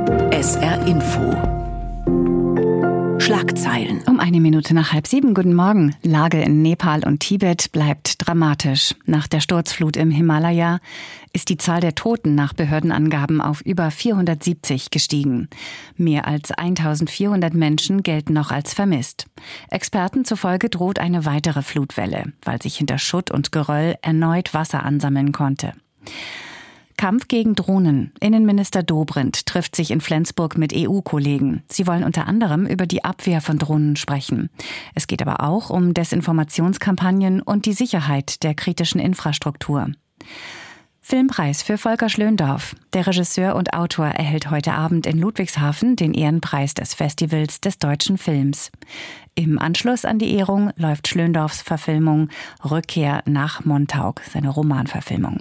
SR Info. Schlagzeilen. Um 6:01. Guten Morgen. Lage in Nepal und Tibet bleibt dramatisch. Nach der Sturzflut im Himalaya ist die Zahl der Toten nach Behördenangaben auf über 470 gestiegen. Mehr als 1400 Menschen gelten noch als vermisst. Experten zufolge droht eine weitere Flutwelle, weil sich hinter Schutt und Geröll erneut Wasser ansammeln konnte. Kampf gegen Drohnen. Innenminister Dobrindt trifft sich in Flensburg mit EU-Kollegen. Sie wollen unter anderem über die Abwehr von Drohnen sprechen. Es geht aber auch um Desinformationskampagnen und die Sicherheit der kritischen Infrastruktur. Filmpreis für Volker Schlöndorff. Der Regisseur und Autor erhält heute Abend in Ludwigshafen den Ehrenpreis des Festivals des deutschen Films. Im Anschluss an die Ehrung läuft Schlöndorffs Verfilmung Rückkehr nach Montauk, seine Romanverfilmung.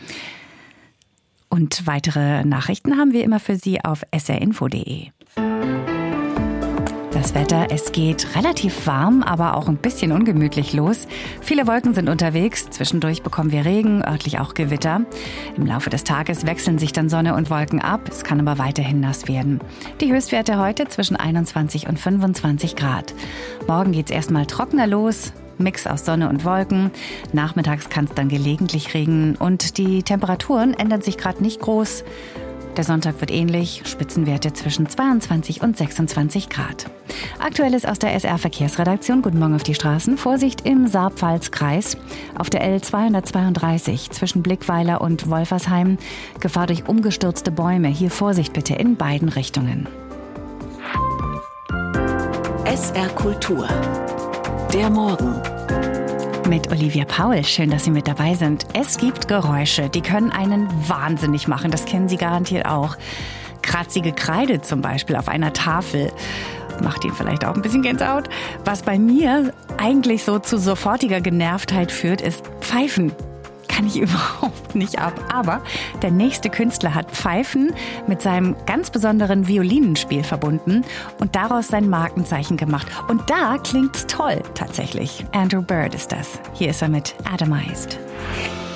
Und weitere Nachrichten haben wir immer für Sie auf srinfo.de. Das Wetter, es geht relativ warm, aber auch ein bisschen ungemütlich los. Viele Wolken sind unterwegs, zwischendurch bekommen wir Regen, örtlich auch Gewitter. Im Laufe des Tages wechseln sich dann Sonne und Wolken ab, es kann aber weiterhin nass werden. Die Höchstwerte heute zwischen 21 und 25 Grad. Morgen geht's erstmal trockener los. Mix aus Sonne und Wolken. Nachmittags kann es dann gelegentlich regnen und die Temperaturen ändern sich gerade nicht groß. Der Sonntag wird ähnlich, Spitzenwerte zwischen 22 und 26 Grad. Aktuelles aus der SR-Verkehrsredaktion. Guten Morgen auf die Straßen. Vorsicht im Saar-Pfalz-Kreis. Auf der L232 zwischen Blickweiler und Wolfersheim. Gefahr durch umgestürzte Bäume. Hier Vorsicht bitte in beiden Richtungen. SR Kultur. Der Morgen. Mit Olivia Paul. Schön, dass Sie mit dabei sind. Es gibt Geräusche, die können einen wahnsinnig machen. Das kennen Sie garantiert auch. Kratzige Kreide zum Beispiel auf einer Tafel. Macht Ihnen vielleicht auch ein bisschen Gänsehaut. Was bei mir eigentlich so zu sofortiger Genervtheit führt, ist Pfeifen. Kann ich überhaupt nicht ab. Aber der nächste Künstler hat Pfeifen mit seinem ganz besonderen Violinenspiel verbunden und daraus sein Markenzeichen gemacht. Und da klingt's toll, tatsächlich. Andrew Bird ist das. Hier ist er mit Atomized.